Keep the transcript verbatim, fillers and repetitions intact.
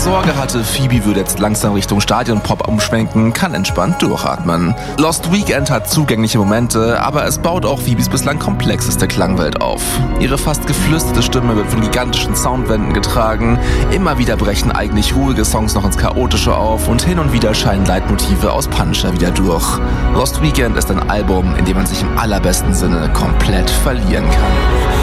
Sorge hatte, Phoebe würde jetzt langsam Richtung Stadionpop umschwenken, kann entspannt durchatmen. Lost Weekend hat zugängliche Momente, aber es baut auch Phoebes bislang komplexeste Klangwelt auf. Ihre fast geflüsterte Stimme wird von gigantischen Soundwänden getragen, immer wieder brechen eigentlich ruhige Songs noch ins Chaotische auf und hin und wieder scheinen Leitmotive aus Punisher wieder durch. Lost Weekend ist ein Album, in dem man sich im allerbesten Sinne komplett verlieren kann.